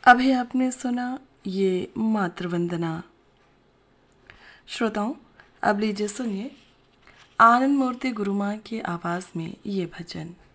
अभी आपने सुना ये मातृवंदना। श्रोताओं, अब लीजिए सुनिए आनंद मूर्ति गुरुमा की आवाज़ में ये भजन।